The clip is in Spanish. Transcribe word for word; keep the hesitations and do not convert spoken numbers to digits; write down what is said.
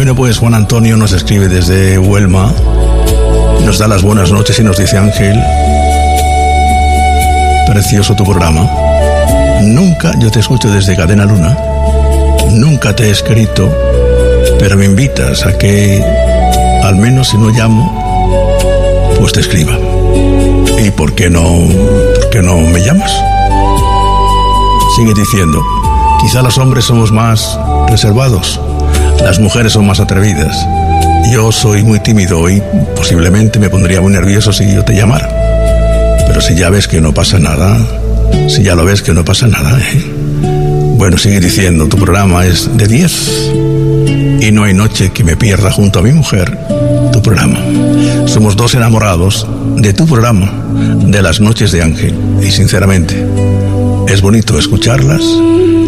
Bueno, pues Juan Antonio nos escribe desde Huelma, nos da las buenas noches y nos dice: Ángel, precioso tu programa. Nunca, yo te escucho desde Cadena Luna, nunca te he escrito, pero me invitas a que, al menos si no llamo, pues te escriba. ¿Y por qué no, por qué no me llamas? Sigue diciendo: quizá los hombres somos más reservados, las mujeres son más atrevidas. Yo soy muy tímido y posiblemente me pondría muy nervioso si yo te llamara. Pero si ya ves que no pasa nada, si ya lo ves que no pasa nada, ¿eh? Bueno, sigue diciendo: tu programa es de diez y no hay noche que me pierda junto a mi mujer tu programa. Somos dos enamorados de tu programa, de las noches de Ángel, y sinceramente es bonito escucharlas